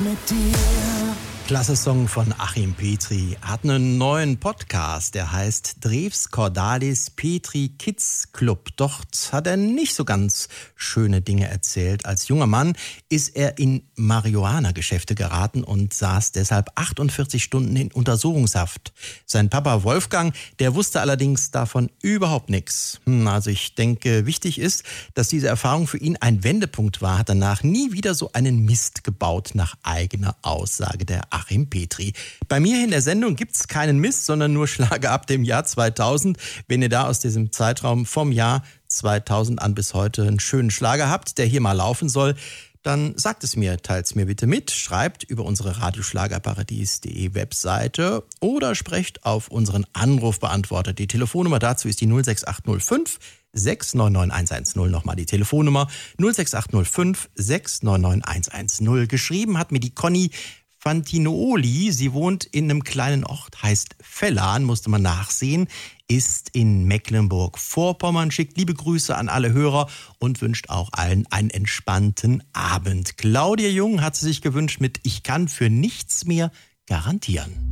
mit dir. Klasse Song von Achim Petri. Hat einen neuen Podcast, der heißt Drews Cordalis Petri Kids Club. Dort hat er nicht so ganz schöne Dinge erzählt. Als junger Mann ist er in Marihuana-Geschäfte geraten und saß deshalb 48 Stunden in Untersuchungshaft. Sein Papa Wolfgang, der wusste allerdings davon überhaupt nichts. Also ich denke, wichtig ist, dass diese Erfahrung für ihn ein Wendepunkt war. Hat danach nie wieder so einen Mist gebaut, nach eigener Aussage der Achim Petri. Bei mir in der Sendung gibt's keinen Mist, sondern nur Schlager ab dem Jahr 2000. Wenn ihr da aus diesem Zeitraum vom Jahr 2000 an bis heute einen schönen Schlager habt, der hier mal laufen soll, dann sagt es mir, teilt es mir bitte mit, schreibt über unsere radioschlagerparadies.de Webseite oder sprecht auf unseren Anrufbeantworter. Die Telefonnummer dazu ist die 06805 699 110. Nochmal die Telefonnummer 06805 699 110. Geschrieben hat mir die Conny Fantinoli. Sie wohnt in einem kleinen Ort, heißt Vellan, musste man nachsehen, ist in Mecklenburg-Vorpommern, schickt liebe Grüße an alle Hörer und wünscht auch allen einen entspannten Abend. Claudia Jung hat sie sich gewünscht mit Ich kann für nichts mehr garantieren.